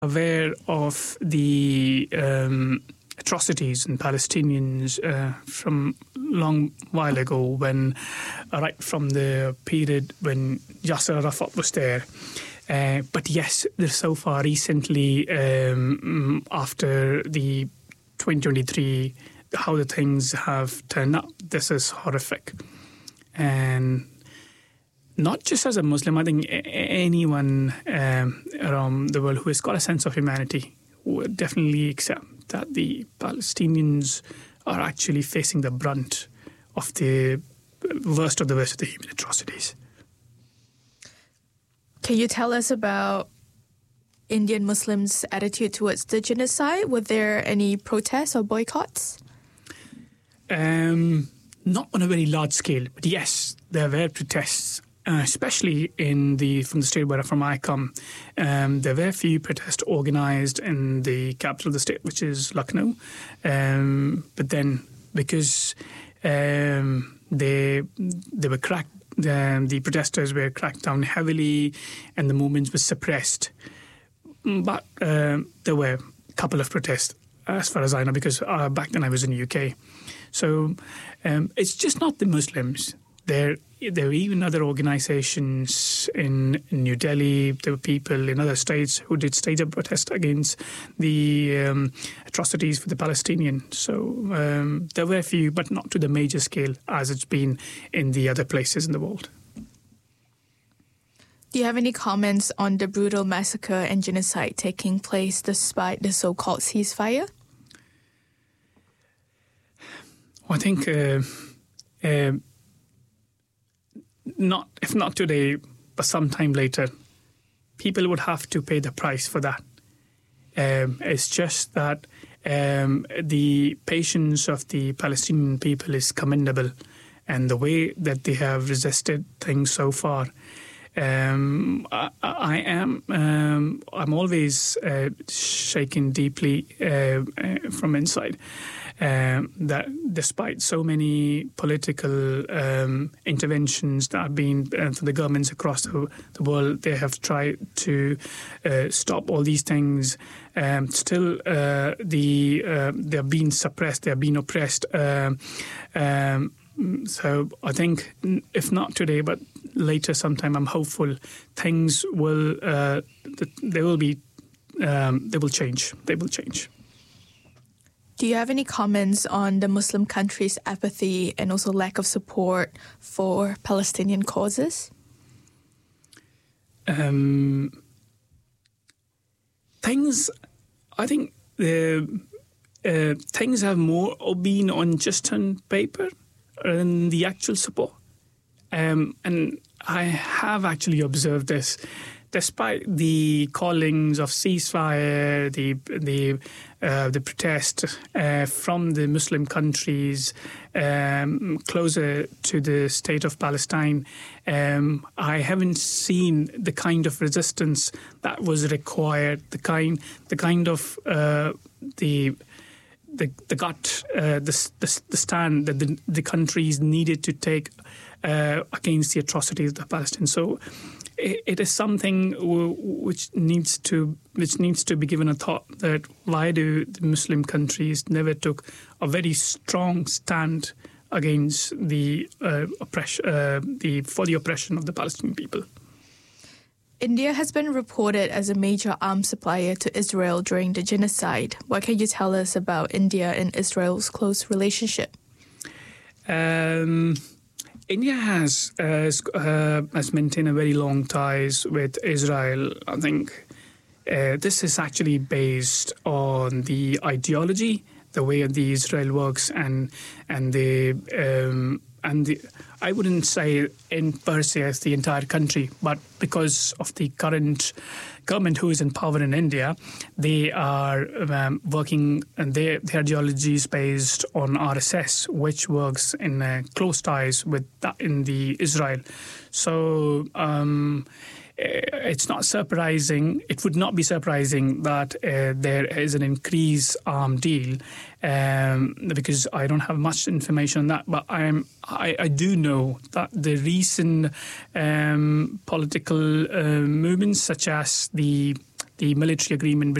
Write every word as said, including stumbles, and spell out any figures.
aware of the um, atrocities in Palestinians uh, from long while ago, when uh, right from the period when Yasser Arafat was there. Uh, but yes, so far recently, um, after the twenty twenty-three, how the things have turned out, this is horrific. And not just as a Muslim, I think anyone um, around the world who has got a sense of humanity would definitely accept that the Palestinians are actually facing the brunt of the worst of the worst of the human atrocities. Can you tell us about Indian Muslims' attitude towards the genocide? Were there any protests or boycotts? Um, not on a very large scale, but yes, there were protests. Uh, especially in the from the state where from I come, um, there were a few protests organised in the capital of the state, which is Lucknow. Um, but then, because um, they they were cracked, um, the protesters were cracked down heavily, and the movements were suppressed. But um, there were a couple of protests, as far as I know, because uh, back then I was in the U K. So um, it's just not the Muslims. There, there were even other organizations in New Delhi. There were people in other states who did stage up protest against the um, atrocities for the Palestinians. So um, there were a few, but not to the major scale as it's been in the other places in the world. Do you have any comments on the brutal massacre and genocide taking place despite the so-called ceasefire? Well, I think... Uh, uh, Not if not today, but sometime later, people would have to pay the price for that. Um, it's just that um, the patience of the Palestinian people is commendable, and the way that they have resisted things so far. Um, I, I am um, I'm always uh, shaken deeply uh, from inside. Um, that despite so many political um, interventions that have been uh, from the governments across the, the world, they have tried to uh, stop all these things. Um, still, uh, the uh, they are being suppressed, they are being oppressed. Um, um, so I think, if not today, but later sometime, I'm hopeful things will uh, they will be um, they will change. They will change. Do you have any comments on the Muslim countries' apathy and also lack of support for Palestinian causes? Um, things, I think the uh, things have more been on just on paper than the actual support. Um, and I have actually observed this. Despite the callings of ceasefire, the the uh, the protest uh, from the Muslim countries um, closer to the state of Palestine, um, I haven't seen the kind of resistance that was required. The kind the kind of uh, the the the gut uh, the, the the stand that the the countries needed to take uh, against the atrocities of the Palestinians. So. It is something which needs to which needs to be given a thought, that why do the Muslim countries never took a very strong stand against the uh, oppression, uh, the for the oppression of the Palestinian people. India has been reported as a major arms supplier to Israel during the genocide. What can you tell us about India and Israel's close relationship? Um. India has uh, uh, has maintained a very long ties with Israel. I think uh, this is actually based on the ideology, the way the Israel works, and and the um, and the I wouldn't say in per se as the entire country, but because of the current government who is in power in India, they are um, working, and their, their ideology is based on R S S, which works in uh, close ties with that in the Israel. So um, it's not surprising. It would not be surprising that uh, there is an increased arm deal, um, because I don't have much information on that. But I'm, I, I do know that the recent um, political uh, movements, such as the the military agreement